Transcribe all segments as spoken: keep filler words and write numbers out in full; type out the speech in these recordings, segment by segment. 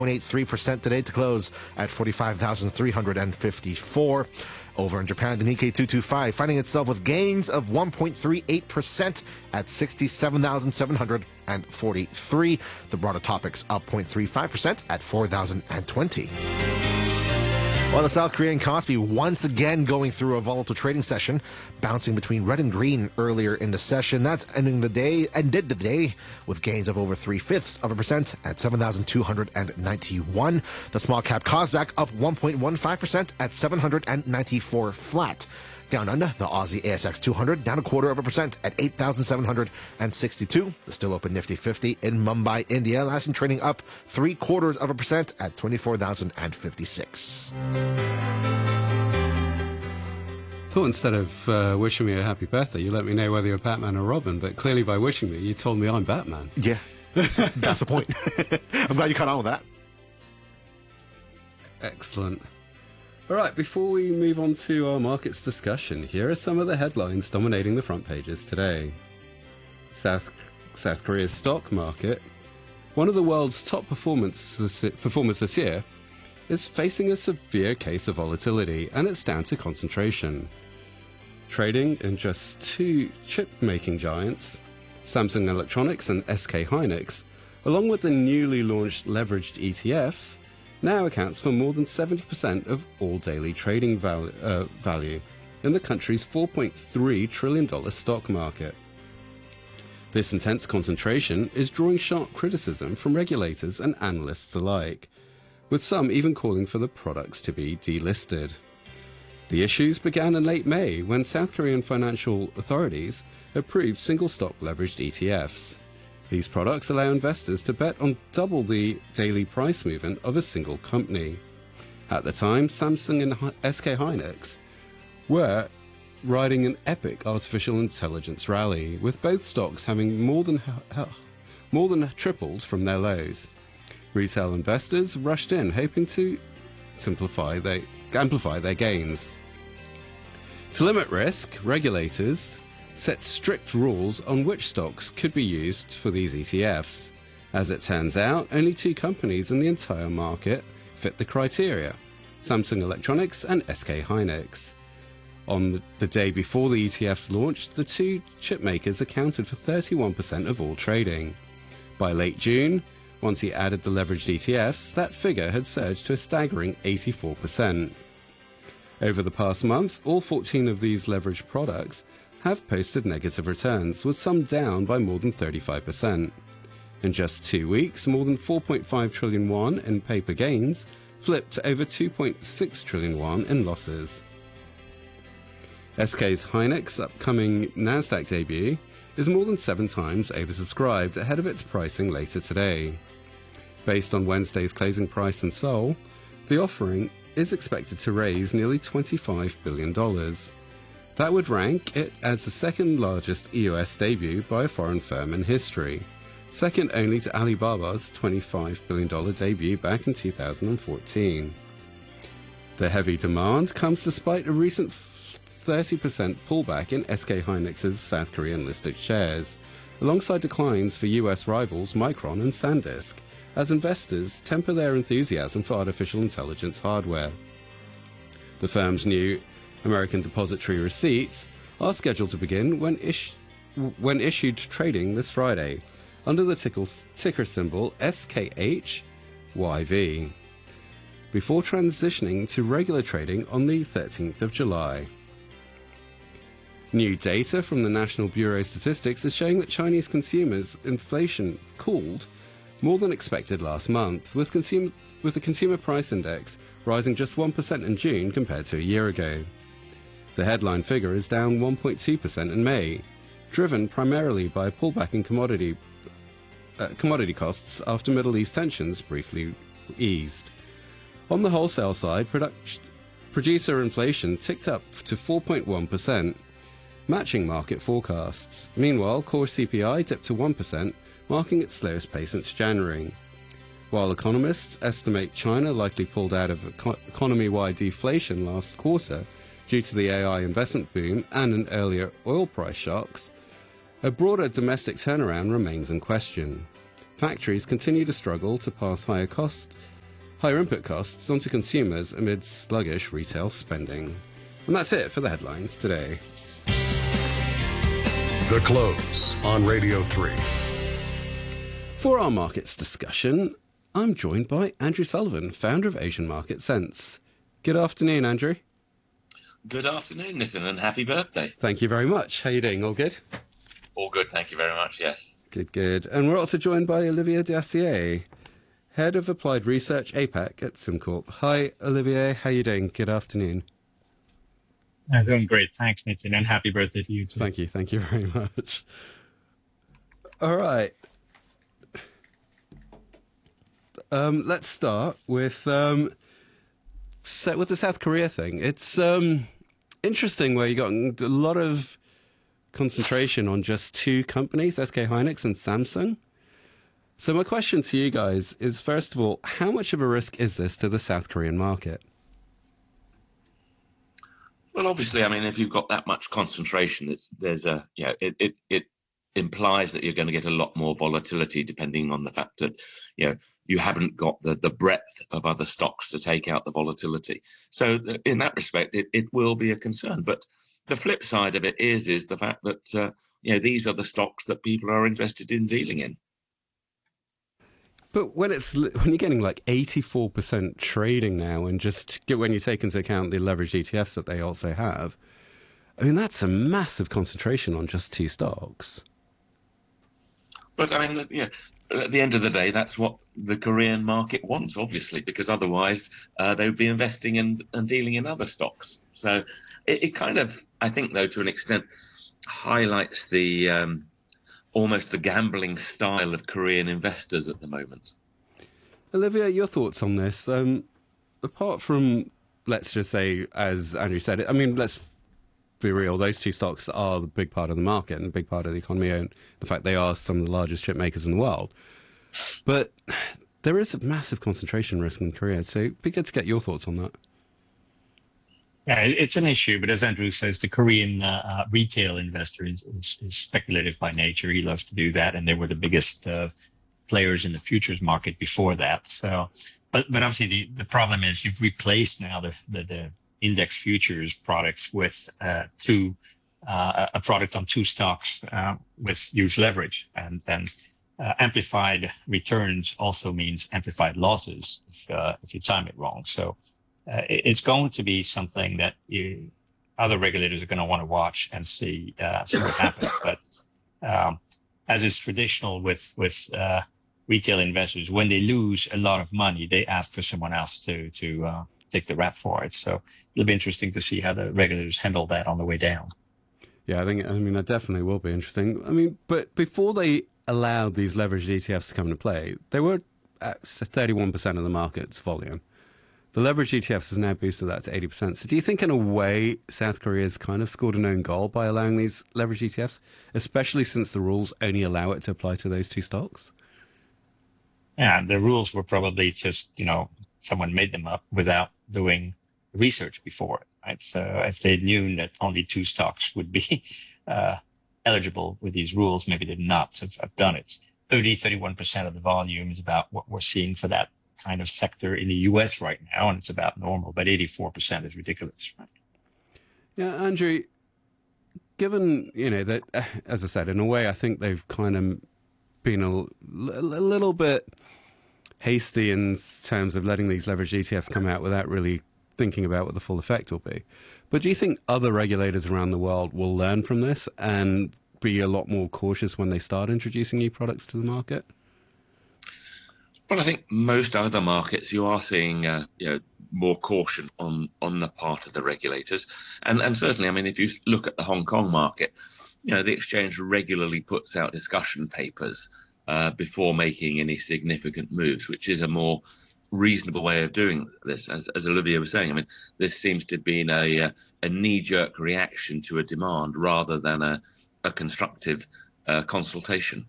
point eight three percent today to close at forty-five thousand three hundred fifty-four. Over in Japan, the Nikkei two twenty-five finding itself with gains of one point three eight percent at sixty-seven thousand seven hundred forty-three. The broader Topix up zero point three five percent at four thousand twenty. While the South Korean Kospi once again going through a volatile trading session, bouncing between red and green earlier in the session. That's ending the day, ended the day with gains of over three-fifths of a percent at seven thousand two hundred ninety-one. The small cap Kosdaq up one point one five percent at seven hundred ninety-four flat. Down under, the Aussie A S X two hundred down a quarter of a percent at eight thousand seven hundred sixty-two. The still open Nifty fifty in Mumbai, India, last in trading up three quarters of a percent at twenty-four thousand fifty-six. Thought instead of uh, wishing me a happy birthday, you let me know whether you're Batman or Robin, but clearly by wishing me, you told me I'm Batman. Yeah, that's the point. I'm glad you caught on with that. Excellent. All right, before we move on to our markets discussion, here are some of the headlines dominating the front pages today. South, South Korea's stock market, one of the world's top performance this, performers this year, is facing a severe case of volatility, and it's down to concentration. Trading in just two chip-making giants, Samsung Electronics and S K Hynix, along with the newly launched leveraged E T Fs, now accounts for more than seventy percent of all daily trading val- uh, value in the country's four point three trillion dollars stock market. This intense concentration is drawing sharp criticism from regulators and analysts alike, with some even calling for the products to be delisted. The issues began in late May when South Korean financial authorities approved single-stock leveraged E T Fs. These products allow investors to bet on double the daily price movement of a single company. At the time, Samsung and S K Hynix were riding an epic artificial intelligence rally, with both stocks having more than more than tripled from their lows. Retail investors rushed in, hoping to simplify their, amplify their gains. To limit risk, regulators set strict rules on which stocks could be used for these E T Fs. As it turns out, only two companies in the entire market fit the criteria: Samsung Electronics and S K Hynix. On the, the day before the E T Fs launched, the two chip makers accounted for thirty-one percent of all trading. By late June, once he added the leveraged E T Fs, that figure had surged to a staggering eighty-four percent. Over the past month, all fourteen of these leveraged products have posted negative returns, with some down by more than thirty-five percent. In just two weeks, more than four point five trillion won in paper gains flipped to over two point six trillion won in losses. S K's Hynix upcoming Nasdaq debut is more than seven times oversubscribed ahead of its pricing later today. Based on Wednesday's closing price in Seoul, the offering is expected to raise nearly twenty-five billion dollars. That would rank it as the second largest E O S debut by a foreign firm in history, second only to Alibaba's twenty-five billion dollars debut back in two thousand fourteen. The heavy demand comes despite a recent thirty percent pullback in S K Hynix's South Korean listed shares, alongside declines for U S rivals Micron and SanDisk, as investors temper their enthusiasm for artificial intelligence hardware. The firm's new American depository receipts are scheduled to begin when, ish- when issued trading this Friday, under the tickle- ticker symbol S K H Y V, before transitioning to regular trading on the thirteenth of July. New data from the National Bureau of Statistics is showing that Chinese consumers' inflation cooled more than expected last month, with, consumer, with the Consumer Price Index rising just one percent in June compared to a year ago. The headline figure is down one point two percent in May, driven primarily by a pullback in commodity, uh, commodity costs after Middle East tensions briefly eased. On the wholesale side, product, producer inflation ticked up to four point one percent, matching market forecasts. Meanwhile, core C P I dipped to one percent, marking its slowest pace since January. While economists estimate China likely pulled out of eco- economy-wide deflation last quarter due to the A I investment boom and an earlier oil price shocks, a broader domestic turnaround remains in question. factories continue to struggle to pass higher cost, higher input costs onto consumers amid sluggish retail spending. And that's it for the headlines today. The Close on Radio three. For our markets discussion, I'm joined by Andrew Sullivan, founder of Asian Market Sense. Good afternoon, Andrew. Good afternoon, Nitin, and happy birthday. Thank you very much. How are you doing? All good? All good, thank you very much, yes. Good, good. And we're also joined by Olivier Dacier, Head of Applied Research, APAC at SimCorp. Hi, Olivier. How are you doing? Good afternoon. I'm doing great. Thanks, Nitin, and happy birthday to you too. Thank you. Thank you very much. All right. Um, let's start with um, set with the South Korea thing. It's um, interesting where you got a lot of concentration on just two companies, S K Hynix and Samsung. So my question to you guys is, first of all, how much of a risk is this to the South Korean market? Well, obviously, I mean, if you've got that much concentration, it's, there's a, you know, it, it, it implies that you're going to get a lot more volatility depending on the fact that, you know, you haven't got the, the breadth of other stocks to take out the volatility. So in that respect, it, it will be a concern. But the flip side of it is, is the fact that, uh, you know, these are the stocks that people are interested in dealing in. But when it's when you're getting like eighty-four percent trading now, and just when you take into account the leveraged E T Fs that they also have, I mean, that's a massive concentration on just two stocks. But I mean, yeah, at the end of the day, that's what the Korean market wants, obviously, because otherwise uh, they would be investing in and dealing in other stocks. So it, it kind of, I think, though, to an extent, highlights the um, almost the gambling style of Korean investors at the moment. Olivia, your thoughts on this? Um, apart from, let's just say, as Andrew said, I mean, let's be real, those two stocks are the big part of the market and a big part of the economy, and in fact, they are some of the largest chip makers in the world. But there is a massive concentration risk in Korea, so it'd be good to get your thoughts on that. Yeah, it's an issue, but as Andrew says, the Korean uh, retail investor is, is, is speculative by nature. He loves to do that, and they were the biggest uh, players in the futures market before that. So, but but obviously the, the problem is you've replaced now the the, the index futures products with uh, two uh, a product on two stocks uh, with huge leverage, and then uh, amplified returns also means amplified losses if uh, if you time it wrong. So. Uh, it's going to be something that you, other regulators are going to want to watch and see, uh, see what happens. But um, as is traditional with with uh, retail investors, when they lose a lot of money, they ask for someone else to to uh, take the rap for it. So it'll be interesting to see how the regulators handle that on the way down. Yeah, I think I mean that definitely will be interesting. I mean, but before they allowed these leveraged E T Fs to come into play, they were at thirty-one percent of the market's volume. The leveraged E T Fs has now boosted that to eighty percent. So do you think, in a way, South Korea has kind of scored an own goal by allowing these leveraged E T Fs, especially since the rules only allow it to apply to those two stocks? Yeah, the rules were probably just, you know, someone made them up without doing research before it, right? So if they knew that only two stocks would be uh, eligible with these rules, maybe they did not have, have done it. thirty, thirty-one percent of the volume is about what we're seeing for that kind of sector in the U S right now, and it's about normal, but eighty-four percent is ridiculous. Right? Yeah, Andrew, given, you know, that, as I said, in a way, I think they've kind of been a, a little bit hasty in terms of letting these leveraged E T Fs come out without really thinking about what the full effect will be. But do you think other regulators around the world will learn from this and be a lot more cautious when they start introducing new products to the market? Well, I think most other markets you are seeing, uh, you know, more caution on, on the part of the regulators, and and certainly, I mean, if you look at the Hong Kong market, you know, the exchange regularly puts out discussion papers uh, before making any significant moves, which is a more reasonable way of doing this. As, as Olivia was saying, I mean, this seems to have been a a knee-jerk reaction to a demand rather than a a constructive uh, consultation.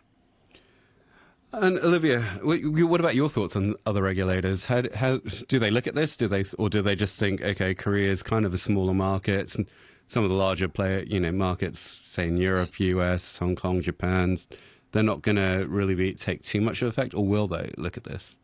And Olivia, what about your thoughts on other regulators? How, how do they look at this? Do they, or do they just think, okay, Korea is kind of a smaller market, and some of the larger player, you know, markets, say in Europe, U S, Hong Kong, Japan, they're not going to really be take too much of effect, or will they look at this?